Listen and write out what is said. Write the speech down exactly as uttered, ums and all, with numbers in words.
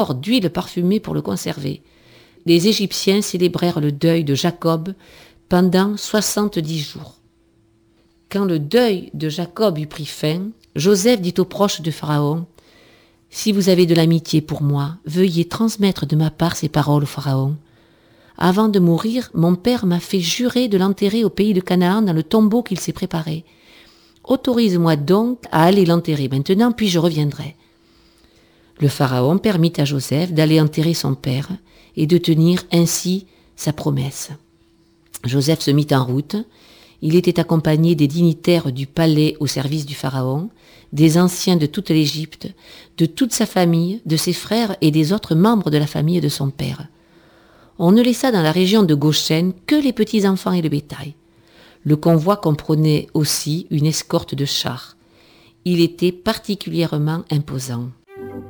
d'huile parfumée pour le conserver. Les Égyptiens célébrèrent le deuil de Jacob pendant soixante-dix jours. Quand le deuil de Jacob eut pris fin, Joseph dit aux proches de Pharaon, « Si vous avez de l'amitié pour moi, veuillez transmettre de ma part ces paroles au Pharaon. Avant de mourir, mon père m'a fait jurer de l'enterrer au pays de Canaan dans le tombeau qu'il s'est préparé. Autorise-moi donc à aller l'enterrer maintenant, puis je reviendrai. » Le Pharaon permit à Joseph d'aller enterrer son père et de tenir ainsi sa promesse. Joseph se mit en route. Il était accompagné des dignitaires du palais au service du Pharaon, des anciens de toute l'Égypte, de toute sa famille, de ses frères et des autres membres de la famille de son père. On ne laissa dans la région de Goshen que les petits-enfants et le bétail. Le convoi comprenait aussi une escorte de chars. Il était particulièrement imposant.